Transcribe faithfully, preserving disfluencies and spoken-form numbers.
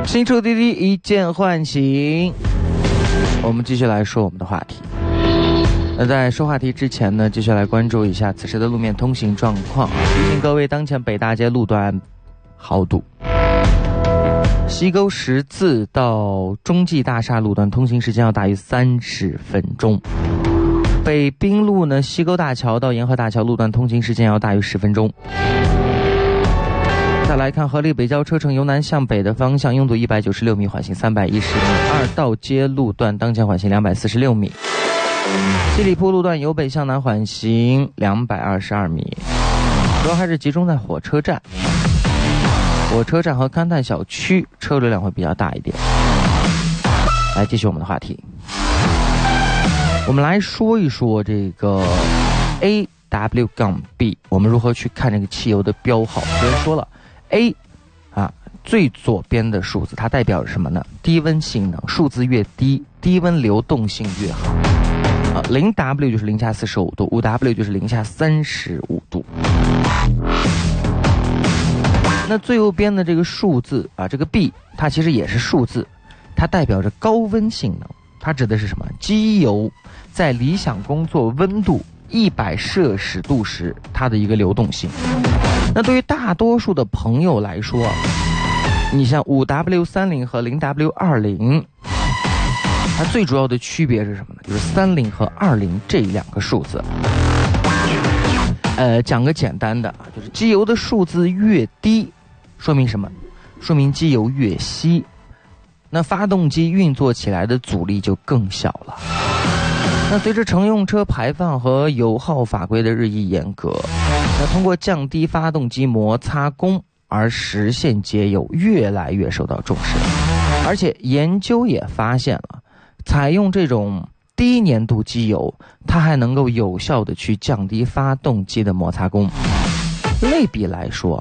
新出滴滴一键唤醒，我们继续来说我们的话题。那在说话题之前呢，继续来关注一下此时的路面通行状况。提醒各位，当前北大街路段豪堵，西沟十字到中继大厦路段通行时间要大于三十分钟。北滨路呢，西沟大桥到沿河大桥路段通行时间要大于十分钟。再来看合力北郊车城由南向北的方向，拥堵一百九十六米，缓行三百一十米。二道街路段当前缓行两百四十六米。七里铺路段由北向南缓行两百二十二米。主要还是集中在火车站，火车站和勘探小区车流量会比较大一点。来继续我们的话题，我们来说一说这个 A W B， 我们如何去看这个汽油的标号。昨天说了 A 啊，最左边的数字它代表着什么呢？低温性能，数字越低，低温流动性越好。啊，零 W 就是零下四十五度，五 W 就是零下三十五度。那最右边的这个数字啊，这个 B 它其实也是数字，它代表着高温性能。它指的是什么？机油在理想工作温度一百摄氏度时，它的一个流动性。那对于大多数的朋友来说，你像 五 W 三十 和 零 W 二十，它最主要的区别是什么呢？就是三十和二十这两个数字。呃，讲个简单的啊，就是机油的数字越低，说明什么？说明机油越稀，那发动机运作起来的阻力就更小了。那随着乘用车排放和油耗法规的日益严格，那通过降低发动机摩擦功而实现节油越来越受到重视。而且研究也发现了，采用这种低粘度机油，它还能够有效的去降低发动机的摩擦功。类比来说，